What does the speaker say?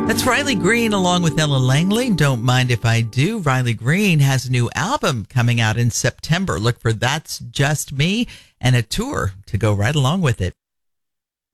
That's Riley Green along with Ella Langley. Don't Mind If I Do. Riley Green has a new album coming out in September. Look for That's Just Me and a tour to go right along with it.